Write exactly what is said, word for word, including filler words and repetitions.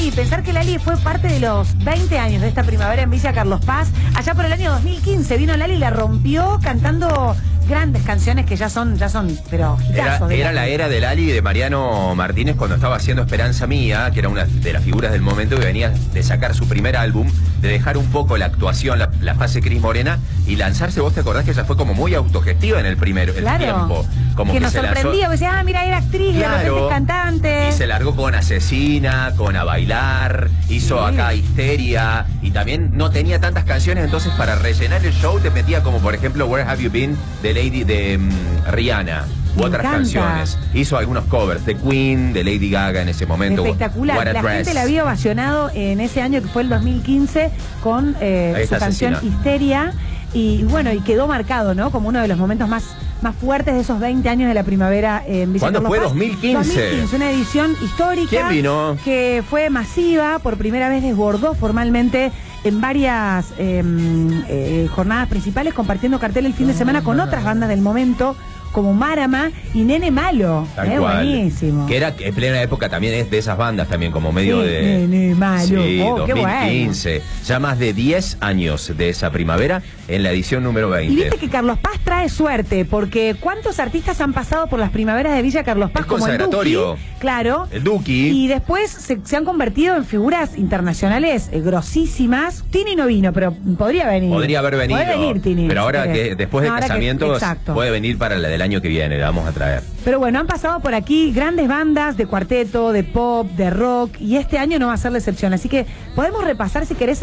Lali, pensar que Lali fue parte de los veinte años de esta primavera en Villa Carlos Paz. Allá por el año dos mil quince vino Lali y la rompió cantando grandes canciones que ya son, ya son, pero Era, de era la era de Lali y de Mariano Martínez cuando estaba haciendo Esperanza Mía, que era una de las figuras del momento, que venía de sacar su primer álbum, de dejar un poco la actuación, la, la fase Cris Morena, y lanzarse. Vos te acordás que ella fue como muy autogestiva en el primer el claro, tiempo. Como que, que nos se sorprendía, lanzó, decía, ah, mira, era actriz, claro, de repente es cantante. Y se largó con Asesina, con A Bailar, hizo sí. acá Histeria, y también no tenía tantas canciones, entonces para rellenar el show te metía como por ejemplo Where Have You Been de Lady de um, Rihanna u Me otras encanta. canciones. Hizo algunos covers de Queen, de Lady Gaga en ese momento. Espectacular. What a La Dress. gente la había ovacionado en ese año que fue el dos mil quince con eh, su canción Asesina. Histeria. Y bueno, y quedó marcado, ¿no? Como uno de los momentos más, más fuertes de esos veinte años de la primavera en Villa ¿Cuándo Carlos fue? Paz. dos mil quince. dos mil quince, una edición histórica. ¿Quién vino? Que fue masiva, por primera vez desbordó formalmente en varias eh, eh, jornadas principales, compartiendo cartel el fin de semana con otras bandas del momento, como Marama y Nene Malo. Tal eh, cual. Buenísimo. Que era en plena época también es de esas bandas también, como medio Sí, de... Nene Malo. Sí, Oh, qué dos mil quince. bueno. Ya más de diez años de esa primavera en la edición número veinte. Y viste que Carlos Paz trae suerte, porque ¿cuántos artistas han pasado por las primaveras de Villa Carlos Paz? El como el consagratorio. Duki, claro. El Duki. Y después se, se han convertido en figuras internacionales eh, grosísimas. Tini no vino, pero podría venir. Podría haber venido. Puede venir, Tini. Pero ahora si que después de no, casamientos que, puede venir para la del año que viene, la vamos a traer. Pero bueno, han pasado por aquí grandes bandas de cuarteto, de pop, de rock, y este año no va a ser la excepción. Así que podemos repasar, si querés,